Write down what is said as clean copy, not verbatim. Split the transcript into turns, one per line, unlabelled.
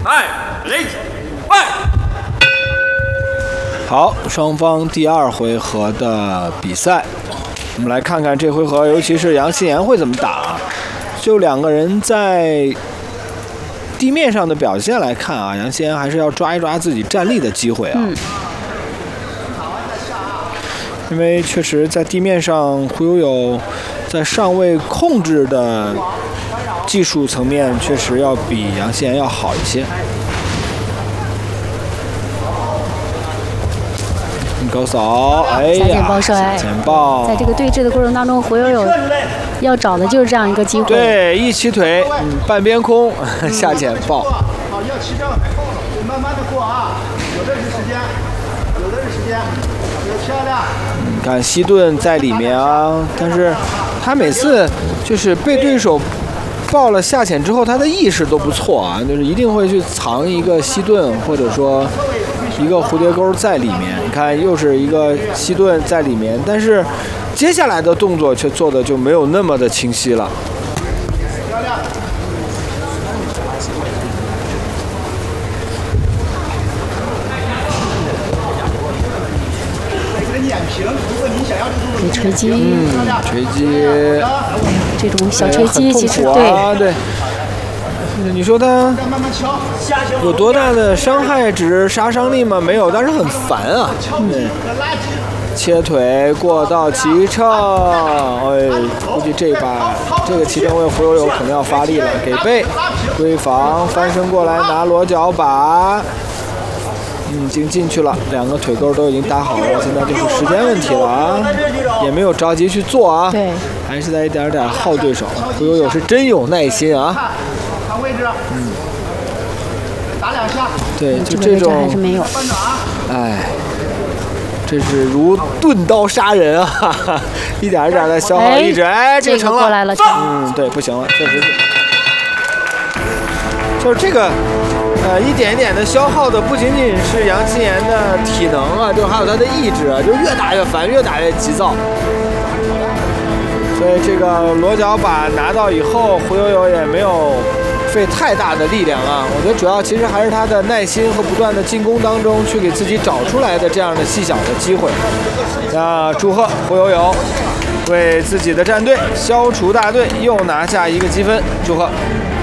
好，双方第2回合的比赛，我们来看看这回合，尤其是杨希言会怎么打。就2个人在地面上的表现来看啊，杨希言还是要抓一抓自己站立的机会啊。因为确实在地面上，胡友友在上位控制的技术层面确实要比杨希言要好一些。高扫，哎呀，
前爆摔，
前爆。
在这个对峙的过程当中，胡友友要找的就是这样一个机会。
对，一起腿，半边空，下前爆。
好，要齐正，慢慢的过啊，有的是时间，有的是时间，漂亮。
你看西顿在里面啊，但是他每次就是被对手爆了下潜之后，他的意识都不错啊，就是一定会去藏一个西顿，或者说一个蝴蝶钩在里面。你看，又是一个西顿在里面，但是接下来的动作却做的就没有那么的清晰了。
对，锤击，
锤击，
这种小锤击其实
对。你说他有多大的伤害值、杀伤力吗？没有，但是很烦啊。切腿过到齐乘，哎，估计这个齐正为胡友友可能要发力了，给背，闺防，翻身过来拿裸脚把，已经进去了，2个腿钩都已经搭好了，现在就是时间问题了啊，也没有着急去做啊，
对，
还是在一点点耗对手。胡友友是真有耐心啊。
位置，打2下，
对，就这种
还是没有，
哎，这是如钝刀杀人啊，一点一点的消耗意志，哎，这个成了，
过来了，
对，不行了，确实是，就是这个，一点一点的消耗的不仅仅是杨希言的体能啊，就还有他的意志啊，就越打越烦，越打越急躁。所以这个裸脚把拿到以后，胡友友也没有费太大的力量啊，我觉得主要其实还是他的耐心和不断的进攻当中去给自己找出来的这样的细小的机会。那祝贺胡友友为自己的战队消除大队又拿下1个积分，祝贺。